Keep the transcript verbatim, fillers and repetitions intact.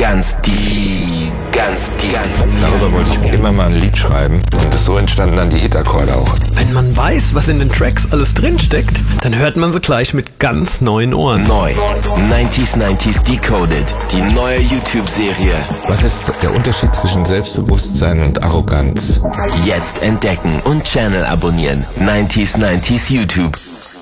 ganz die, ganz die. Darüber wollte ich immer mal ein Lied schreiben. Und so entstanden dann die Hitakkorde auch. Wenn man weiß, was in den Tracks alles drinsteckt, dann hört man sie gleich mit ganz neuen Ohren. Neu. neunzig neunzig Decoded. Die neue YouTube-Serie. Was ist der Unterschied zwischen Selbstbewusstsein und Arroganz? Jetzt entdecken und Channel abonnieren. neunzig neunzig YouTube.